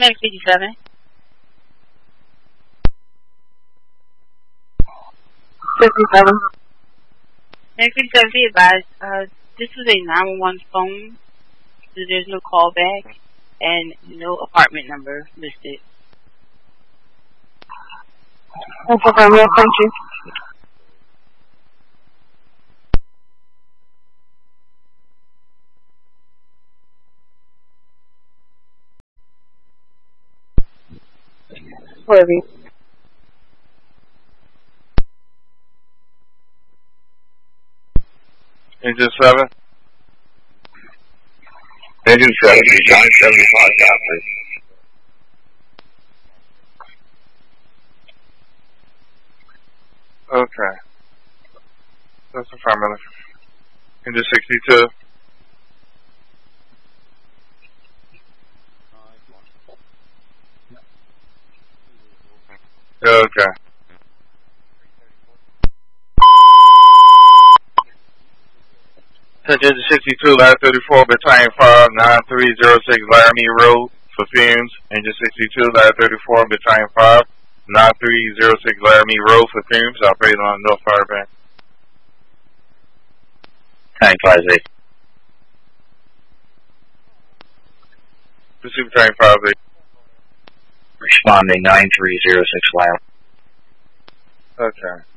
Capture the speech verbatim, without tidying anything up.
Next fifty-seven. fifty-seven. Next fifty-seven, be advised, uh, this is a nine one one phone, so there's no callback and no apartment number listed. That's okay, real, thank you. Wavy. Engine seven. Engine seven, John seventy-five, Godfrey. Okay. That's affirmative. Engine sixty-two. Okay. Engine sixty-two, ladder thirty-four, battalion five, nine three zero six Laramie Road for fumes. Engine sixty-two, ladder thirty-four, battalion five, nine three zero six Laramie Road for fumes, operating on North Fire Band. nine five eight. Pursuit battalion five eight. Responding nine three zero six Laramie. Okay.